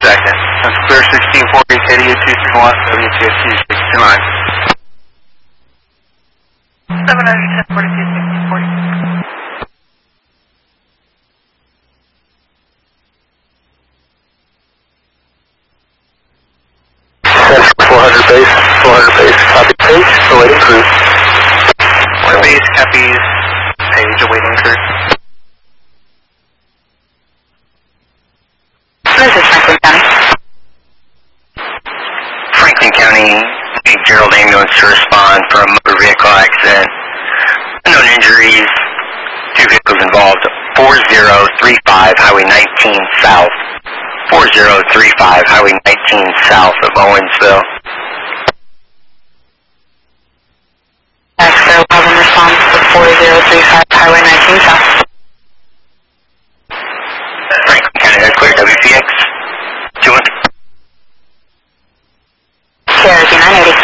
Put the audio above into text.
Second. That's clear 1640, KDU 231, WTSC 629. 700, 1042, 1640. That's 400 base, copy page, awaiting crew. 1 base, copies, page, awaiting crew. This is Franklin County. Franklin County, need Gerald ambulance to respond for a motor vehicle accident. Unknown injuries, 2 vehicles involved. 4035 Highway 19 South. 4035 Highway 19 South of Owensville. That's 11 response to 4035 Highway 19 South. Franklin County, that's clear. WPX 200. KRG 980.